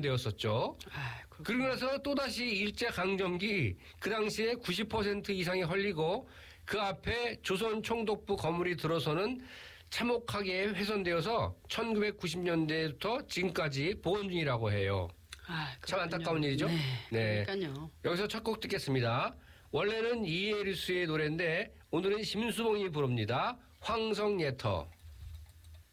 훼손되었었죠. 그리고 나서 또다시 일제강점기 그 당시에 90% 이상이 헐리고 그 앞에 조선총독부 건물이 들어서는 참혹하게 훼손되어서 1990년대부터 지금까지 보온 중이라고 해요. 참 안타까운 일이죠. 네. 그러니까요. 여기서 첫 곡 듣겠습니다. 원래는 이에리스의 노래인데 오늘은 심수봉이 부릅니다. 황성예터.